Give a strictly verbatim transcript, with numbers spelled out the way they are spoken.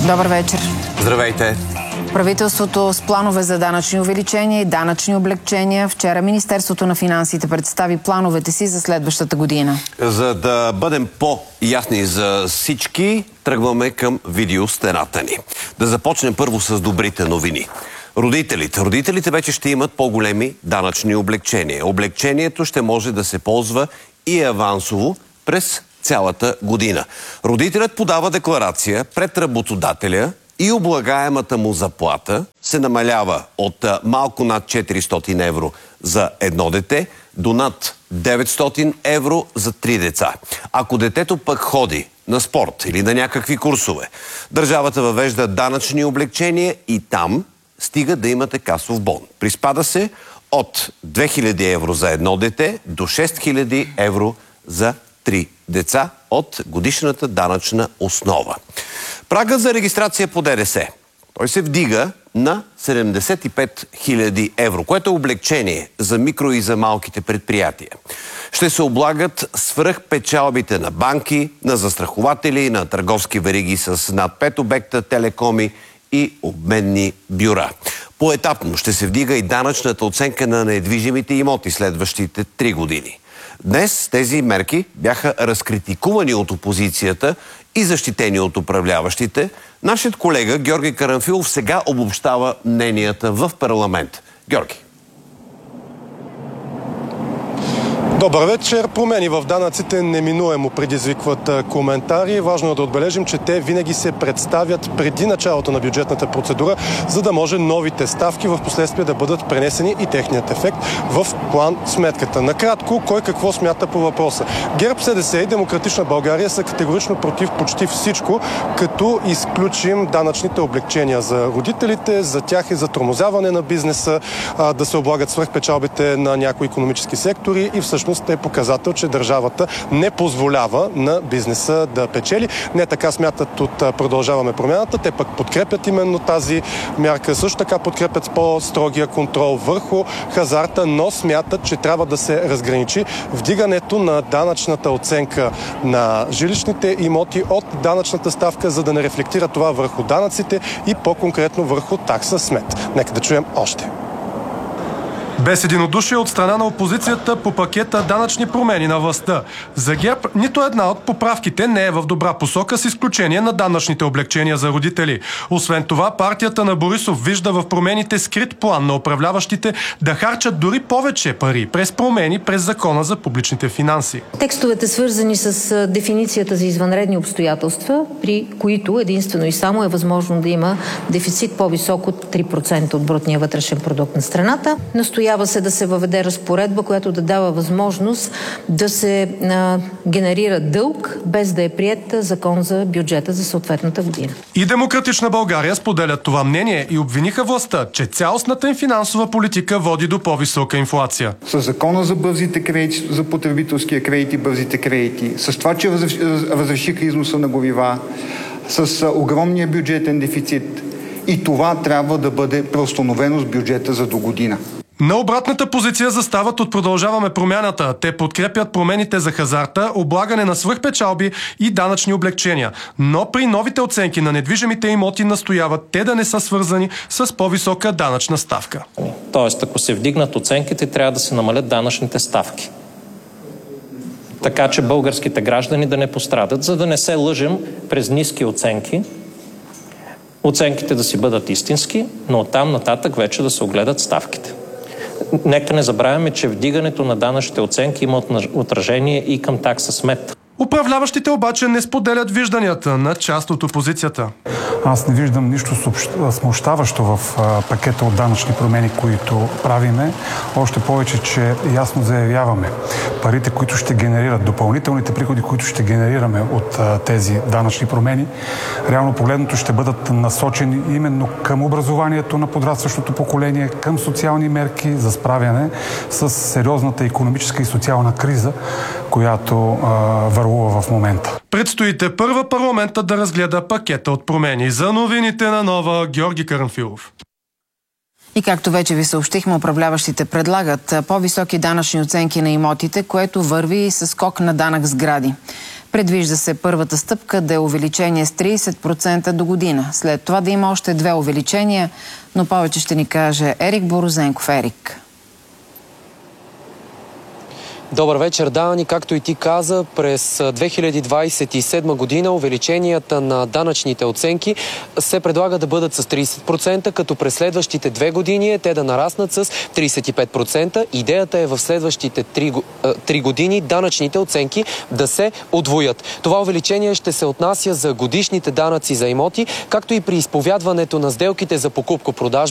Добър вечер. Здравейте. Правителството с планове за данъчни увеличения и данъчни облегчения. Вчера Министерството на финансите представи плановете си за следващата година. За да бъдем по-ясни за всички, тръгваме към видеостената ни. Да започнем първо с добрите новини. Родителите. Родителите вече ще имат по-големи данъчни облегчения. Облегчението ще може да се ползва и авансово през цялата година. Родителят подава декларация пред работодателя и облагаемата му заплата се намалява от малко над четиристотин евро за едно дете до над деветстотин евро за три деца. Ако детето пък ходи на спорт или на някакви курсове, държавата въвежда данъчни облегчения и там стига да имате касов бон. Приспада се от две хиляди евро за едно дете до шест хиляди евро за три деца от годишната данъчна основа. Прагът за регистрация по ДДС. Той се вдига на седемдесет и пет хиляди евро, което е облегчение за микро и за малките предприятия. Ще се облагат свръхпечалбите на банки, на застрахователи, на търговски вериги с над пет обекта, телекоми и обменни бюра. Поетапно ще се вдига и данъчната оценка на недвижимите имоти следващите три години. Днес тези мерки бяха разкритикувани от опозицията и защитени от управляващите. Нашият колега Георги Карамфилов сега обобщава мненията в парламент. Георги. Добър вечер. Промени в данъците неминуемо предизвикват коментари. Важно е да отбележим, че те винаги се представят преди началото на бюджетната процедура, за да може новите ставки в последствие да бъдат пренесени и техният ефект в план сметката. Накратко, кой какво смята по въпроса. ГЕРБ, СДС и Демократична България са категорично против почти всичко, като изключим данъчните облегчения за родителите, за тях и за тормозяване на бизнеса, да се облагат свръхпечалбите на някои икономически сектори и всъщност е показател, че държавата не позволява на бизнеса да печели. Не така смятат от Продължаваме промяната. Те пък подкрепят именно тази мярка. Също така подкрепят по-строгия контрол върху хазарта, но смятат, че трябва да се разграничи вдигането на данъчната оценка на жилищните имоти от данъчната ставка, за да не рефлектира това върху данъците и по-конкретно върху такса смет. Нека да чуем още. Без единодушие от страна на опозицията по пакета данъчни промени на властта. За ГЕРБ нито една от поправките не е в добра посока, с изключение на данъчните облегчения за родители. Освен това, партията на Борисов вижда в промените скрит план на управляващите да харчат дори повече пари през промени през Закона за публичните финанси. Текстовете, свързани с дефиницията за извънредни обстоятелства, при които единствено и само е възможно да има дефицит по-висок от три процента от брутния вътрешен продукт на страната. Настоява се да се въведе разпоредба, която да дава възможност да се а, генерира дълг, без да е приет закон за бюджета за съответната година. И Демократична България споделят това мнение и обвиниха властта, че цялостната им финансова политика води до по-висока инфлация. С закона за бързите кредити, за потребителския кредит и бързите кредити, с това, че разрешиха износа на горива, с огромния бюджетен дефицит, и това трябва да бъде преустановено с бюджета за до година. На обратната позиция застават от Продължаваме промяната. Те подкрепят промените за хазарта, облагане на свръхпечалби и данъчни облегчения. Но при новите оценки на недвижимите имоти настояват те да не са свързани с по-висока данъчна ставка. Тоест, ако се вдигнат оценките, трябва да се намалят данъчните ставки. Така че българските граждани да не пострадат, за да не се лъжем през ниски оценки. Оценките да си бъдат истински, но оттам нататък вече да се огледат ставките. Нека не забравяме, че вдигането на данъчните оценки има отражение и към такса смет. Управляващите обаче не споделят вижданията на част от опозицията. Аз не виждам нищо смущаващо в пакета от данъчни промени, които правиме. Още повече, че ясно заявяваме парите, които ще генерират, допълнителните приходи, които ще генерираме от тези данъчни промени, реално погледното ще бъдат насочени именно към образованието на подрастващото поколение, към социални мерки за справяне с сериозната икономическа и социална криза, която а, върлува в момента. Предстоите първа парламента да разгледа пакета от промени. За новините на Нова, Георги Карамфилов. И както вече ви съобщихме, управляващите предлагат по-високи данъчни оценки на имотите, което върви и със скок на данък сгради. Предвижда се първата стъпка да е увеличение с трийсет процента до година. След това да има още две увеличения, но повече ще ни каже Ерик Борозенков. Ерик. Добър вечер, Дани. Както и ти каза, през две хиляди двадесет и седма година увеличенията на данъчните оценки се предлага да бъдат с трийсет процента, като през следващите две години те да нараснат с трийсет и пет процента. Идеята е в следващите три години данъчните оценки да се удвоят. Това увеличение ще се отнася за годишните данъци за имоти, както и при изповядването на сделките за покупко-продажба.